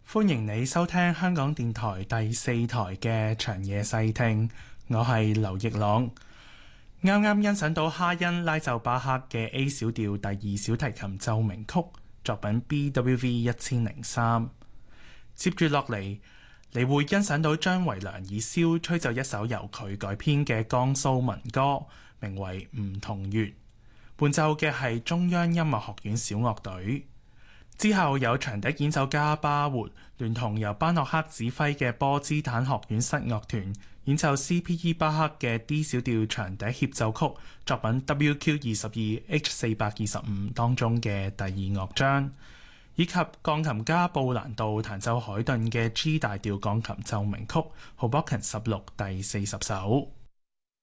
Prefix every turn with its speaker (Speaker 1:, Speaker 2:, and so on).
Speaker 1: 歡迎你收聽香港電台第四台嘅長夜細聽，我係劉奕朗。啱啱欣賞到哈恩拉就巴克嘅 A 小調第二小提琴奏鳴曲作品 BWV 1003。接住落嚟，你會欣賞到張維良以簫吹奏一首由佢改編嘅江蘇民歌，名為《梧桐月》，伴奏嘅係中央音樂學院小樂隊。之後有長笛演奏家巴活聯同由班諾克指揮嘅波茨坦學院室樂團演奏 C.P.E. 巴克嘅 D 小調長笛協奏曲作品 WQ22 H425 當中嘅第二樂章，以及鋼琴家布蘭道彈奏海頓嘅 G 大調鋼琴奏鳴曲 Hoboken 16第40首。